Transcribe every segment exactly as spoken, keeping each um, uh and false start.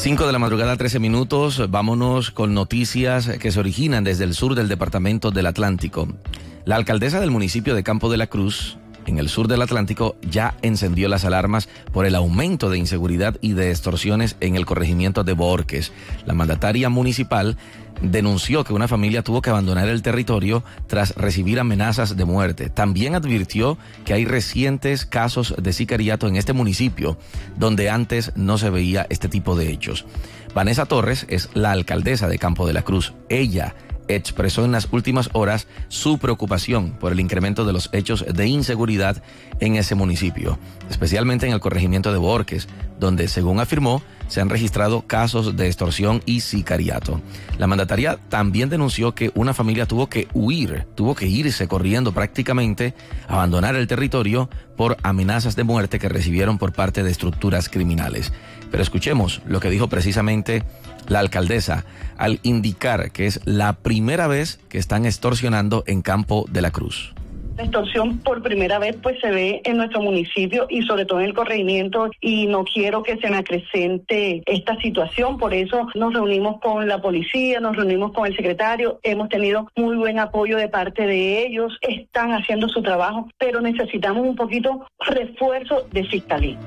cinco de la madrugada, trece minutos. Vámonos con noticias que se originan desde el sur del departamento del Atlántico. La alcaldesa del municipio de Campo de la Cruz, en el sur del Atlántico, ya encendió las alarmas por el aumento de inseguridad y de extorsiones en el corregimiento de Bohorques. La mandataria municipal denunció que una familia tuvo que abandonar el territorio tras recibir amenazas de muerte. También advirtió que hay recientes casos de sicariato en este municipio, donde antes no se veía este tipo de hechos. Vanessa Torres es la alcaldesa de Campo de la Cruz. Ella expresó en las últimas horas su preocupación por el incremento de los hechos de inseguridad en ese municipio, especialmente en el corregimiento de Bohorques, donde, según afirmó, se han registrado casos de extorsión y sicariato. La mandataria también denunció que una familia tuvo que huir, tuvo que irse corriendo prácticamente, abandonar el territorio por amenazas de muerte que recibieron por parte de estructuras criminales. Pero escuchemos lo que dijo precisamente la alcaldesa al indicar que es la primera vez que están extorsionando en Campo de la Cruz. La extorsión por primera vez pues se ve en nuestro municipio y sobre todo en el corregimiento, y no quiero que se me acrecente esta situación. Por eso nos reunimos con la policía, nos reunimos con el secretario, hemos tenido muy buen apoyo de parte de ellos, están haciendo su trabajo, pero necesitamos un poquito refuerzo de fiscalía.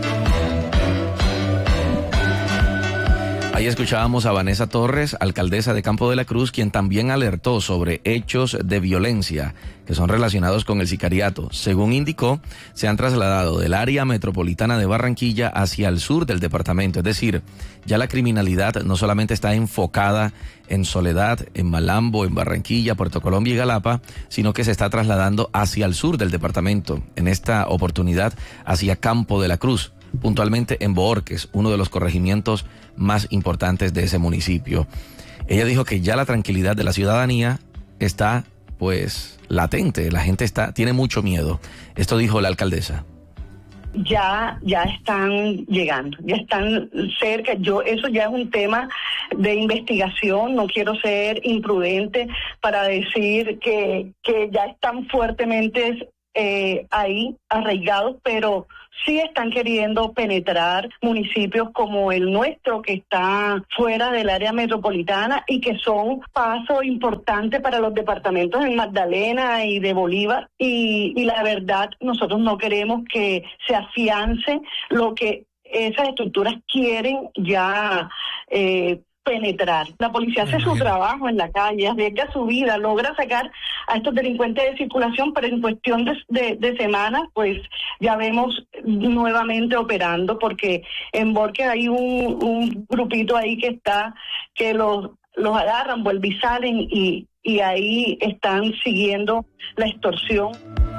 Ahí escuchábamos a Vanessa Torres, alcaldesa de Campo de la Cruz, quien también alertó sobre hechos de violencia que son relacionados con el sicariato. Según indicó, se han trasladado del área metropolitana de Barranquilla hacia el sur del departamento. Es decir, ya la criminalidad no solamente está enfocada en Soledad, en Malambo, en Barranquilla, Puerto Colombia y Galapa, sino que se está trasladando hacia el sur del departamento, en esta oportunidad hacia Campo de la Cruz, puntualmente en Bohorques, uno de los corregimientos más importantes de ese municipio. Ella dijo que ya la tranquilidad de la ciudadanía está, pues, latente. La gente está, tiene mucho miedo. Esto dijo la alcaldesa. Ya, ya están llegando, ya están cerca. Yo, eso ya es un tema de investigación. No quiero ser imprudente para decir que, que ya están fuertemente eh, ahí arraigados, pero sí están queriendo penetrar municipios como el nuestro, que está fuera del área metropolitana y que son pasos importantes para los departamentos de Magdalena y de Bolívar. Y, y la verdad, nosotros no queremos que se afiance lo que esas estructuras quieren ya eh, penetrar. La policía hace su trabajo en la calle, arriesga su vida, logra sacar a estos delincuentes de circulación, pero en cuestión de, de, de semanas, pues ya vemos nuevamente operando, porque en Bohorques hay un, un grupito ahí que está, que los, los agarran, vuelven y salen, y, y ahí están siguiendo la extorsión.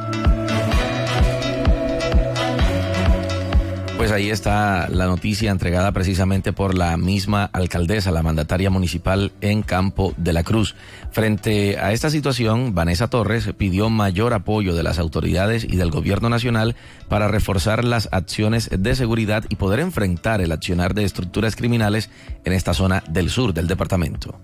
Pues ahí está la noticia entregada precisamente por la misma alcaldesa, la mandataria municipal en Campo de la Cruz. Frente a esta situación, Vanessa Torres pidió mayor apoyo de las autoridades y del gobierno nacional para reforzar las acciones de seguridad y poder enfrentar el accionar de estructuras criminales en esta zona del sur del departamento.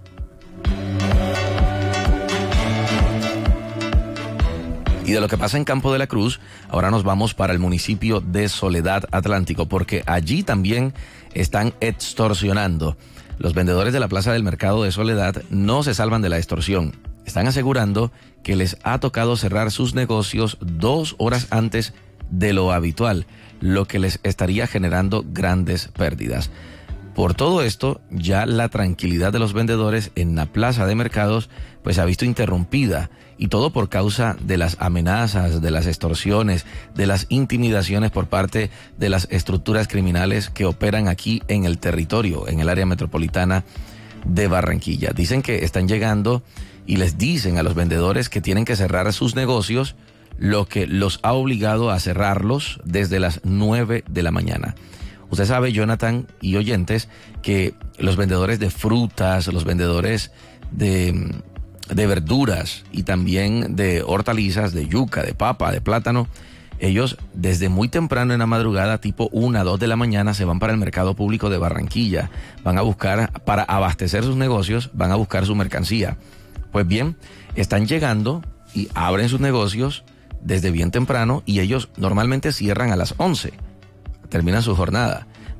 Y de lo que pasa en Campo de la Cruz, ahora nos vamos para el municipio de Soledad Atlántico, porque allí también están extorsionando. Los vendedores de la plaza del mercado de Soledad no se salvan de la extorsión. Están asegurando que les ha tocado cerrar sus negocios dos horas antes de lo habitual, lo que les estaría generando grandes pérdidas. Por todo esto, ya la tranquilidad de los vendedores en la plaza de mercados pues se ha visto interrumpida, y todo por causa de las amenazas, de las extorsiones, de las intimidaciones por parte de las estructuras criminales que operan aquí en el territorio, en el área metropolitana de Barranquilla. Dicen que están llegando y les dicen a los vendedores que tienen que cerrar sus negocios, lo que los ha obligado a cerrarlos desde las nueve de la mañana. Usted sabe, Jonathan y oyentes, que los vendedores de frutas, los vendedores de, de verduras y también de hortalizas, de yuca, de papa, de plátano, ellos desde muy temprano en la madrugada, tipo una, dos de la mañana, se van para el mercado público de Barranquilla. Van a buscar, para abastecer sus negocios, van a buscar su mercancía. Pues bien, están llegando y abren sus negocios desde bien temprano, y ellos normalmente cierran a las once. Terminan su jornada,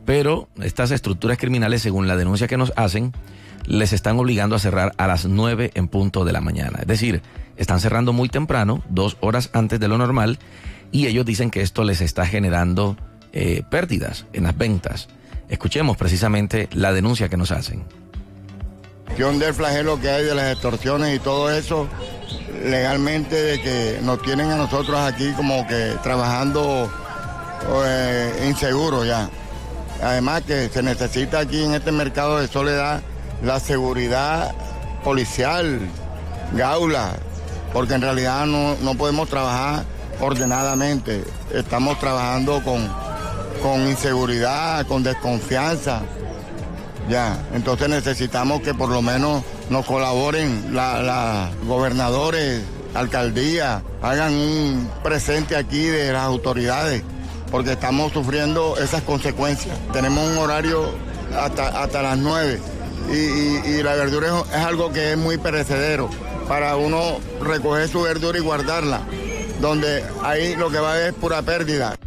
pero estas estructuras criminales, según la denuncia que nos hacen, les están obligando a cerrar a las nueve en punto de la mañana. Es decir, están cerrando muy temprano, dos horas antes de lo normal, y ellos dicen que esto les está generando eh, pérdidas en las ventas. Escuchemos precisamente la denuncia que nos hacen. Del flagelo que hay de las extorsiones y todo eso, legalmente, de que nos tienen a nosotros aquí como que trabajando eh, inseguros ya. Además que se necesita aquí en este mercado de Soledad la seguridad policial, gaula, porque en realidad no, no podemos trabajar ordenadamente. Estamos trabajando con, con inseguridad, con desconfianza. Ya, entonces necesitamos que por lo menos nos colaboren la, la gobernadores, alcaldías, hagan un presente aquí de las autoridades, porque estamos sufriendo esas consecuencias. Tenemos un horario hasta, hasta las nueve y, y, y la verdura es, es algo que es muy perecedero para uno recoger su verdura y guardarla, donde ahí lo que va a haber es pura pérdida.